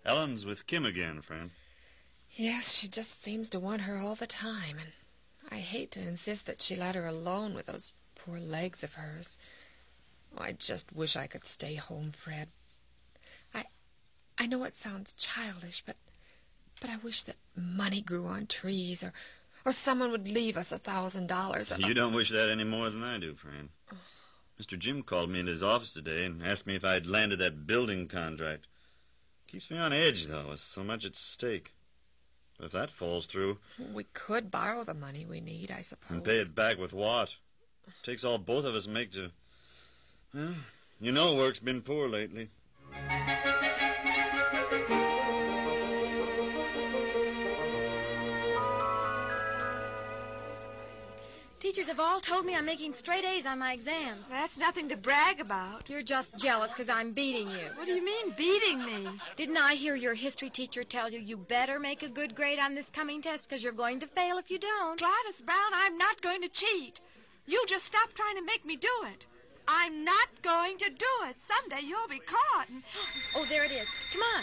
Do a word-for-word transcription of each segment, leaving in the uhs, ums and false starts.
Ellen's with Kim again, friend. Yes, she just seems to want her all the time, and I hate to insist that she let her alone with those poor legs of hers. Oh, I just wish I could stay home, Fred. I I know it sounds childish, but but I wish that money grew on trees, or or someone would leave us a thousand dollars. You don't wish that any more than I do, friend. Mister Jim called me into his office today and asked me if I'd landed that building contract. Keeps me on edge, though, with so much at stake. But if that falls through... We could borrow the money we need, I suppose. And pay it back with what? Takes all both of us make to... Well, you know work's been poor lately. Teachers have all told me I'm making straight A's on my exams. That's nothing to brag about. You're just jealous because I'm beating you. What do you mean, beating me? Didn't I hear your history teacher tell you you better make a good grade on this coming test because you're going to fail if you don't? Gladys Brown, I'm not going to cheat. You just stop trying to make me do it. I'm not going to do it. Someday you'll be caught. And... Oh, there it is. Come on.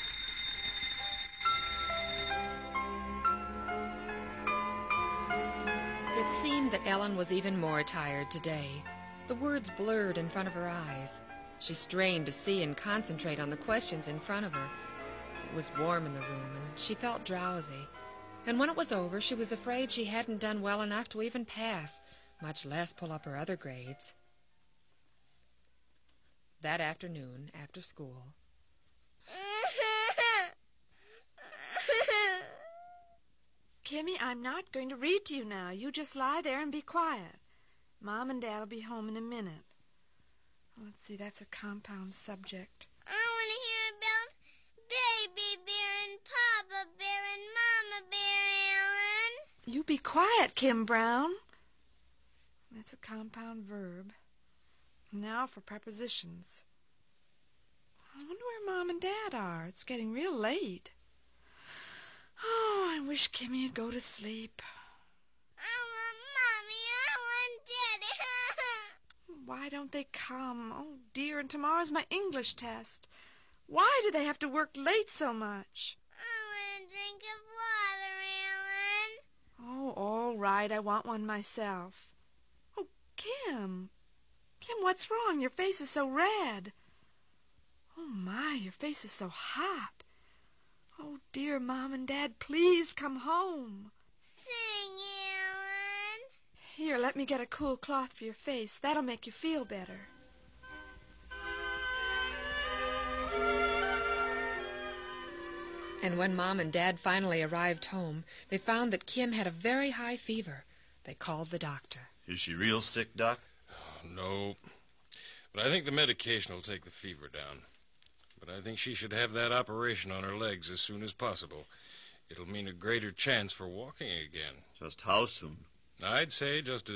It seemed that Ellen was even more tired today. The words blurred in front of her eyes. She strained to see and concentrate on the questions in front of her. It was warm in the room, and she felt drowsy. And when it was over, she was afraid she hadn't done well enough to even pass, much less pull up her other grades. That afternoon, after school... Kimmy, I'm not going to read to you now. You just lie there and be quiet. Mom and Dad will be home in a minute. Let's see, that's a compound subject. I want to hear about Baby Bear and Papa Bear and Mama Bear, Ellen. You be quiet, Kim Brown. That's a compound verb. Now for prepositions. I wonder where Mom and Dad are. It's getting real late. Oh, I wish Kimmy'd go to sleep. I want Mommy. I want Daddy. Why don't they come? Oh, dear, and tomorrow's my English test. Why do they have to work late so much? I want a drink of water, Ellen. Oh, all right. I want one myself. Oh, Kim. Kim, what's wrong? Your face is so red. Oh, my, your face is so hot. Oh, dear, Mom and Dad, please come home. Sing, Ellen. Here, let me get a cool cloth for your face. That'll make you feel better. And when Mom and Dad finally arrived home, they found that Kim had a very high fever. They called the doctor. Is she real sick, Doc? Oh, no. But I think the medication will take the fever down. But I think she should have that operation on her legs as soon as possible. It'll mean a greater chance for walking again. Just how soon? I'd say just as